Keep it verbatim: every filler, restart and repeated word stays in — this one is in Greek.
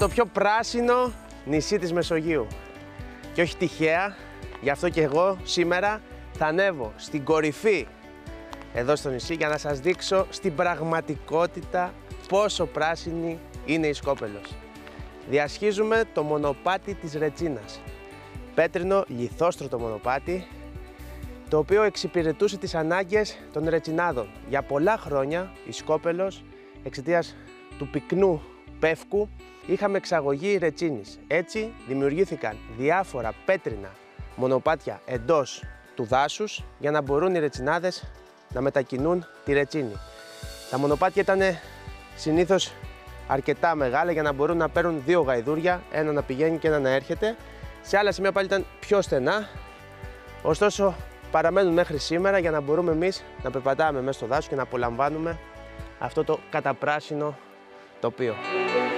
το πιο πράσινο νησί της Μεσογείου. Και όχι τυχαία, γι' αυτό και εγώ σήμερα θα ανέβω στην κορυφή εδώ στο νησί για να σας δείξω στην πραγματικότητα πόσο πράσινη είναι η Σκόπελος. Διασχίζουμε το μονοπάτι της Ρετσίνας. Πέτρινο λιθόστρωτο μονοπάτι, το οποίο εξυπηρετούσε τις ανάγκες των Ρετσινάδων. Για πολλά χρόνια η Σκόπελος, εξαιτίας του πυκνού πεύκου, είχαμε εξαγωγή ρετσίνης. Έτσι δημιουργήθηκαν διάφορα πέτρινα μονοπάτια εντός του δάσους για να μπορούν οι ρετσινάδες να μετακινούν τη ρετσίνη. Τα μονοπάτια ήταν συνήθως αρκετά μεγάλα για να μπορούν να παίρνουν δύο γαϊδούρια, ένα να πηγαίνει και ένα να έρχεται. Σε άλλα σημεία πάλι ήταν πιο στενά, ωστόσο παραμένουν μέχρι σήμερα για να μπορούμε εμείς να περπατάμε μέσα στο δάσος και να απολαμβάνουμε αυτό το καταπράσινο τοπίο.